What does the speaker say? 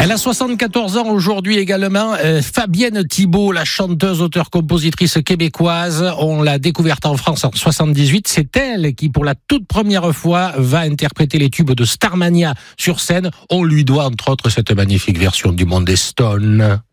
Elle a 74 ans aujourd'hui également. Fabienne Thibault, la chanteuse, auteure-compositrice québécoise. On l'a découverte en France en 78. C'est elle qui, pour la toute première fois, va interpréter les tubes de Starmania sur scène. On lui doit, entre autres, cette magnifique version du Monde des Stones.